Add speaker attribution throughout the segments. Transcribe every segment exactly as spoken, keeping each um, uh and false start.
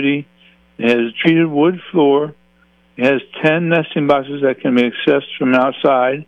Speaker 1: It has a treated wood floor. It has ten nesting boxes that can be accessed from outside.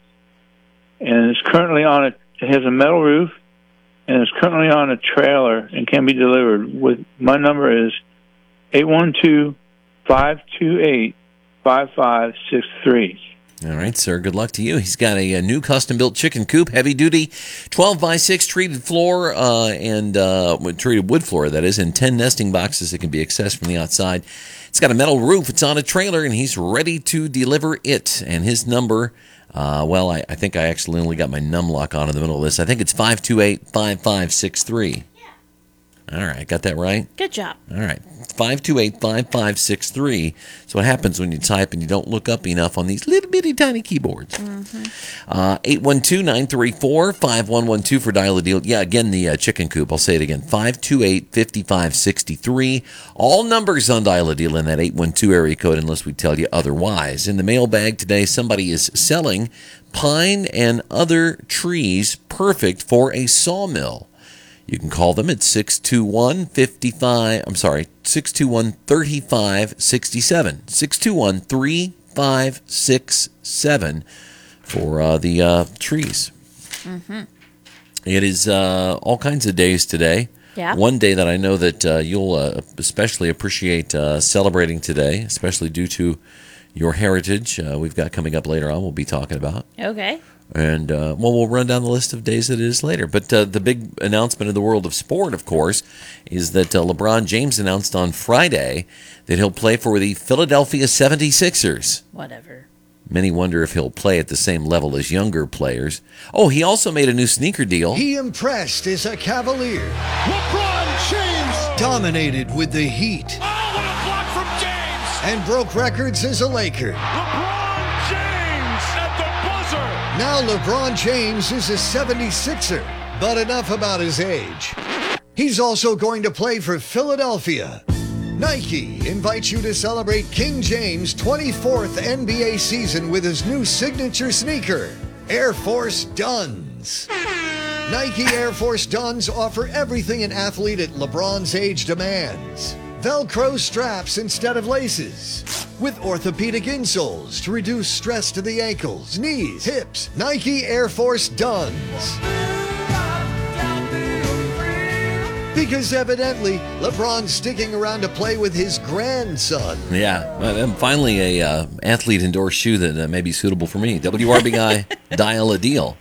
Speaker 1: And it's currently on a, it has a metal roof, and it's currently on a trailer and can be delivered. With my number is eight one two, five two eight, five five six three.
Speaker 2: All right, sir. Good luck to you. He's got a, a new custom-built chicken coop, heavy-duty, twelve by six treated floor uh, and uh, treated wood floor, that is, and ten nesting boxes that can be accessed from the outside. It's got a metal roof. It's on a trailer, and he's ready to deliver it. And his number, uh, well, I, I think I accidentally got my num lock on in the middle of this. I think it's five two eight, five five six three. All right, got that right?
Speaker 3: Good job.
Speaker 2: All right, five two eight, five five six three. So what happens when you type and you don't look up enough on these little bitty tiny keyboards? Mm-hmm. uh, eight one two, nine three four, five one one two for Dial a Deal. Yeah, again, the uh, chicken coop. I'll say it again, five two eight, five five six three. All numbers on Dial a Deal in that eight one two area code unless we tell you otherwise. In the mailbag today, somebody is selling pine and other trees perfect for a sawmill. You can call them at six two one, five five, I'm sorry, six two one, three five six seven, six two one, three five six seven for uh, the uh, trees. Mm-hmm. It is uh, all kinds of days today.
Speaker 3: Yeah.
Speaker 2: One day that I know that uh, you'll uh, especially appreciate uh, celebrating today, especially due to your heritage, uh, we've got coming up later on, we'll be talking about.
Speaker 3: Okay.
Speaker 2: And, uh, well, we'll run down the list of days that it is later. But uh, the big announcement in the world of sport, of course, is that uh, LeBron James announced on Friday that he'll play for the Philadelphia seventy-sixers.
Speaker 3: Whatever.
Speaker 2: Many wonder if he'll play at the same level as younger players. Oh, he also made a new sneaker deal.
Speaker 4: He impressed as a Cavalier.
Speaker 5: LeBron James!
Speaker 4: Dominated with the Heat.
Speaker 5: Oh, what a block from James!
Speaker 4: And broke records as a Laker.
Speaker 5: LeBron James at the buzzer!
Speaker 4: Now LeBron James is a seventy-sixer, but enough about his age. He's also going to play for Philadelphia. Nike invites you to celebrate King James' twenty-fourth N B A season with his new signature sneaker, Air Force Duns. Nike Air Force Duns offer everything an athlete at LeBron's age demands. Velcro straps instead of laces. With orthopedic insoles to reduce stress to the ankles, knees, hips. Nike Air Force Duns. Because evidently, LeBron's sticking around to play with his grandson.
Speaker 2: Yeah, uh, finally a uh, athlete-endorsed shoe that uh, may be suitable for me. W R B guy, Dial a Deal.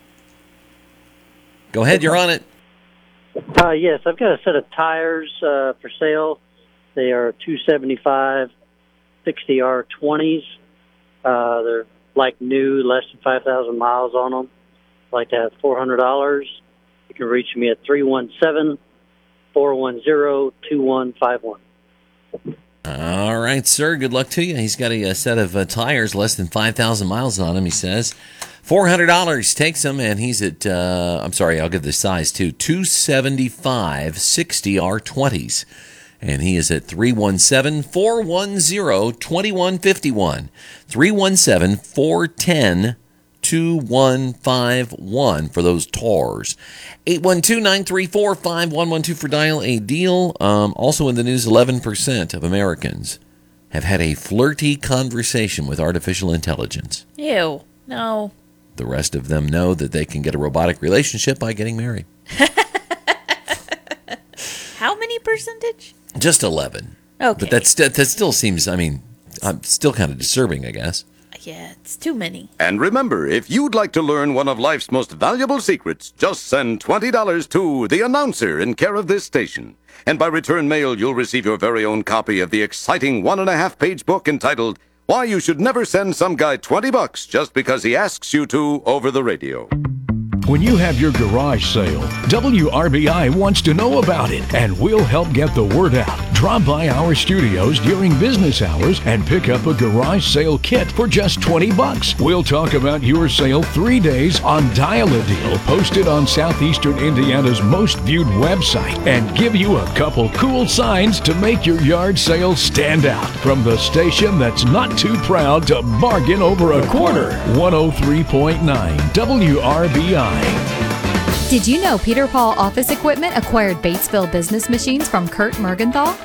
Speaker 2: Go ahead, you're on it.
Speaker 6: Uh, yes, I've got a set of tires uh, for sale. They are two seventy-five, sixty R twenties. Uh, they're like new, less than five thousand miles on them. I'd like to have four hundred dollars. You can reach me at three one seven, four one zero, two one five one.
Speaker 2: All right, sir. Good luck to you. He's got a, a set of uh, tires, less than five thousand miles on them, he says. four hundred dollars takes him, and he's at, uh, I'm sorry, I'll give the size too, two seventy-five, sixty R twenties. And he is at three one seven, four one zero, two one five one. three one seven, four one zero, two one five one for those tars. eight one two, nine three four, five one one two for Dial a Deal. Um, also in the news, eleven percent of Americans have had a flirty conversation with artificial intelligence.
Speaker 3: Ew. No.
Speaker 2: The rest of them know that they can get a robotic relationship by getting married.
Speaker 3: How many percentage?
Speaker 2: Just eleven.
Speaker 3: Okay.
Speaker 2: But that's, that still seems, I mean, I'm still kind of disturbing, I guess.
Speaker 3: Yeah, it's too many.
Speaker 7: And remember, if you'd like to learn one of life's most valuable secrets, just send twenty dollars to The Announcer in care of this station. And by return mail, you'll receive your very own copy of the exciting one-and-a-half page book entitled Why You Should Never Send Some Guy twenty bucks Just Because He Asks You to over the radio.
Speaker 8: When you have your garage sale, W R B I wants to know about it, and we'll help get the word out. Drop by our studios during business hours and pick up a garage sale kit for just twenty bucks. We'll talk about your sale three days on Dial a Deal, posted on Southeastern Indiana's most viewed website, and give you a couple cool signs to make your yard sale stand out. From the station that's not too proud to bargain over a quarter, one oh three point nine W R B I.
Speaker 9: Did you know Peter Paul Office Equipment acquired Batesville Business Machines from Kurt Mergenthal?